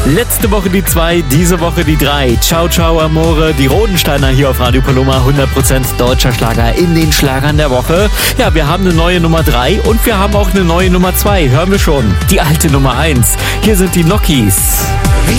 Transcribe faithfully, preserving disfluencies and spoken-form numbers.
Letzte Woche die zwei, diese Woche die drei. Ciao, ciao, Amore. Die Rodensteiner hier auf Radio Paloma. hundert Prozent deutscher Schlager in den Schlagern der Woche. Ja, wir haben eine neue Nummer drei und wir haben auch eine neue Nummer zwei. Hören wir schon. Die alte Nummer eins. Hier sind die Nokis. Wie